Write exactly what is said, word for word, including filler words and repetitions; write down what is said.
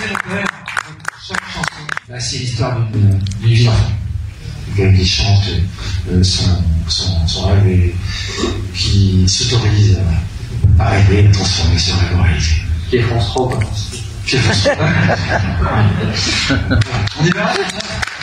chaque chanson, bah, c'est l'histoire d'une vie d'enfant. Quelqu'un qui chante euh, son, son, son rêve et qui s'autorise à, à rêver, à transformer ce rêve en réalité. Pierre François, Pierre François. On y va.